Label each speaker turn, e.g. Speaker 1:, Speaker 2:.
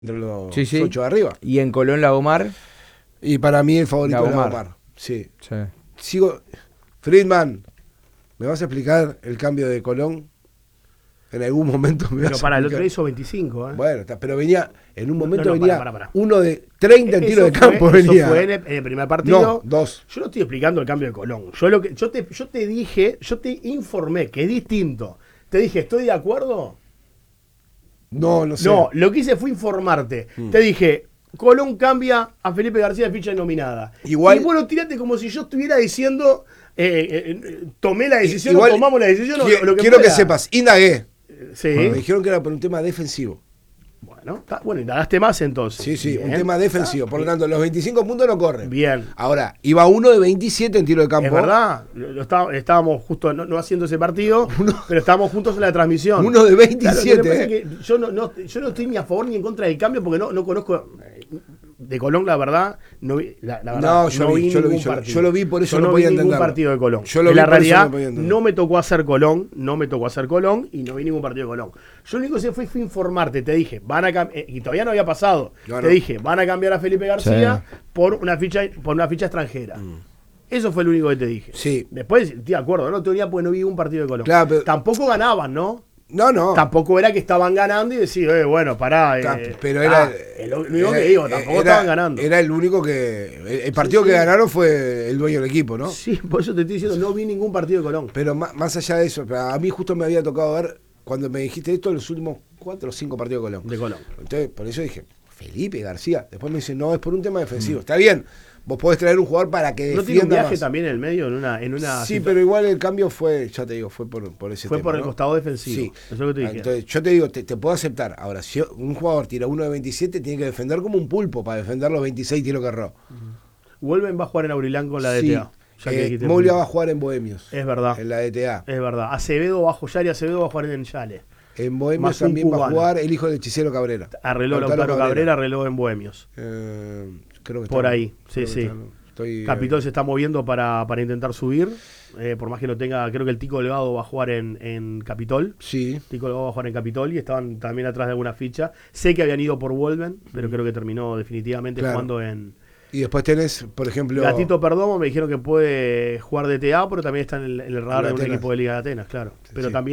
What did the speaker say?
Speaker 1: entre los
Speaker 2: Sí, sí.
Speaker 1: 8 de arriba.
Speaker 2: ¿Y en Colón Lagomar?
Speaker 1: Y para mí el favorito es
Speaker 2: Lagomar.
Speaker 1: Lagomar. Sí.
Speaker 2: Sí.
Speaker 1: Sigo. Friedman, ¿me vas a explicar el cambio de Colón? En algún momento me
Speaker 3: Pero
Speaker 1: vas
Speaker 3: para
Speaker 1: a
Speaker 3: el
Speaker 1: explicar.
Speaker 3: otro hizo 25, ¿eh?
Speaker 1: Bueno, pero venía, en un momento
Speaker 3: no,
Speaker 1: venía
Speaker 3: para.
Speaker 1: uno de 30 en tiro de
Speaker 3: Eso
Speaker 1: campo.
Speaker 3: fue,
Speaker 1: venía.
Speaker 3: Eso fue en el primer partido.
Speaker 1: No, 2.
Speaker 3: Yo no estoy explicando el cambio de Colón. Yo te dije, yo te informé que es distinto. Te dije, ¿estoy de acuerdo?
Speaker 1: No, no sé.
Speaker 3: No, lo que hice fue informarte. Te dije, Colón cambia a Felipe García de ficha nominada.
Speaker 1: Igual-
Speaker 3: Y bueno, tirate como si yo estuviera diciendo, tomé la decisión,
Speaker 1: Igual,
Speaker 3: o tomamos la decisión, o lo que
Speaker 1: quiero que
Speaker 3: fuera.
Speaker 1: sepas, indagué.
Speaker 3: Sí.
Speaker 1: Me dijeron que era por un tema defensivo.
Speaker 3: Bueno, indagaste más entonces.
Speaker 1: Sí, sí, un
Speaker 3: Bien.
Speaker 1: tema defensivo. Por lo tanto, los 25 puntos no corren.
Speaker 3: Bien.
Speaker 1: Ahora, iba uno de 27 en tiro de campo.
Speaker 3: Es verdad, estábamos justo no haciendo ese partido, pero estábamos juntos en la transmisión.
Speaker 1: Uno de
Speaker 3: Claro,
Speaker 1: 27.
Speaker 3: lo que pasa es que yo no estoy ni a favor ni en contra del cambio porque no conozco de Colón, la verdad. No vi, la verdad,
Speaker 1: No, yo vi, yo lo vi,
Speaker 3: ningún partido.
Speaker 1: yo lo vi, por eso
Speaker 3: Yo
Speaker 1: no
Speaker 3: no
Speaker 1: podía
Speaker 3: vi ningún
Speaker 1: entenderlo.
Speaker 3: partido de Colón.
Speaker 1: Yo lo
Speaker 3: En
Speaker 1: vi,
Speaker 3: la
Speaker 1: por eso
Speaker 3: realidad,
Speaker 1: no podía entenderlo.
Speaker 3: no me tocó hacer Colón y no vi ningún partido de Colón. Yo lo único que hice fue informarte, te dije, y todavía no había pasado.
Speaker 1: No,
Speaker 3: te
Speaker 1: no.
Speaker 3: dije, van a cambiar a Felipe García por una ficha extranjera. Eso fue lo único que te dije.
Speaker 1: Sí.
Speaker 3: Después, estoy de acuerdo, no teoría porque no vi un partido de Colón.
Speaker 1: Claro, pero-
Speaker 3: Tampoco ganaban, ¿no?
Speaker 1: No.
Speaker 3: Tampoco era que estaban ganando y decir, bueno, pará.
Speaker 1: Pero era.
Speaker 3: Lo único que digo, tampoco estaban ganando.
Speaker 1: Era el único que. El partido que ganaron fue el dueño del equipo, ¿no?
Speaker 3: Sí, por eso te estoy diciendo, no vi ningún partido de Colón.
Speaker 1: Pero más allá de eso, a mí justo me había tocado ver, cuando me dijiste esto, los últimos 4 o 5 partidos de Colón.
Speaker 3: De Colón.
Speaker 1: Entonces, por eso dije, Felipe García. Después me dice, no, es por un tema defensivo. Está bien, vos podés traer un jugador para que
Speaker 3: ¿No tiene un
Speaker 1: defienda
Speaker 3: viaje
Speaker 1: más.
Speaker 3: también en el medio? En una
Speaker 1: Sí,
Speaker 3: situa-
Speaker 1: pero igual el cambio fue, ya te digo, fue por ese
Speaker 3: Fue
Speaker 1: tema,
Speaker 3: por el
Speaker 1: ¿no?
Speaker 3: costado defensivo.
Speaker 1: Sí.
Speaker 3: Eso es lo que te dije.
Speaker 1: Entonces, yo te digo, te puedo aceptar. Ahora, si un jugador tira uno de 27, tiene que defender como un pulpo para defender los 26 tiros que erró.
Speaker 3: Vuelven va a jugar en Aurilán con la
Speaker 1: Sí.
Speaker 3: DTA. Ya que dijiste
Speaker 1: Moglia
Speaker 3: pulpo.
Speaker 1: va a jugar en Bohemios.
Speaker 3: Es verdad.
Speaker 1: En la DTA.
Speaker 3: Es verdad. Acevedo va a jugar y Acevedo va a jugar en Yale.
Speaker 1: En Bohemios
Speaker 3: Más un
Speaker 1: también va a
Speaker 3: cubano.
Speaker 1: jugar el hijo del hechicero Cabrera.
Speaker 3: Arregló Lautaro Cabrera, arregló en Bohemios.
Speaker 1: Creo que
Speaker 3: Por
Speaker 1: está-
Speaker 3: ahí, sí,
Speaker 1: creo que
Speaker 3: sí.
Speaker 1: estoy,
Speaker 3: Capitol se está moviendo para intentar subir. Por más que no tenga, creo que el Tico Delgado va a jugar en Capitol.
Speaker 1: Sí.
Speaker 3: Tico Delgado va a jugar en Capitol y estaban también atrás de alguna ficha. Sé que habían ido por Wolven, pero creo que terminó definitivamente
Speaker 1: Claro.
Speaker 3: jugando en.
Speaker 1: Y después tenés, por ejemplo.
Speaker 3: Gatito Perdomo me dijeron que puede jugar de TA, pero también está en el radar
Speaker 1: En
Speaker 3: de un
Speaker 1: Atenas.
Speaker 3: equipo de Liga de Atenas, claro. Pero
Speaker 1: Sí.
Speaker 3: también